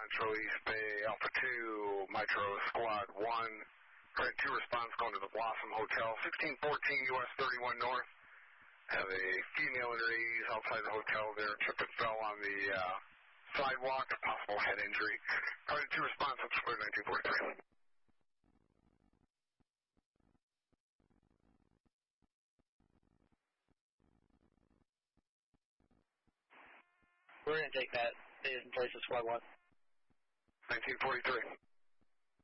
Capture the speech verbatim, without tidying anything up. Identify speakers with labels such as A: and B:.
A: Central East Bay, Alpha two, Metro Squad one. Credit two response going to the Blossom Hotel, sixteen fourteen U S thirty-one North. Have a female in her eighties outside the hotel there. Tripped and fell on the uh, sidewalk, a possible head injury. Credit two response, up square nineteen forty-three.
B: We're going to take that. Stay in place of squad one.
A: nineteen forty-three.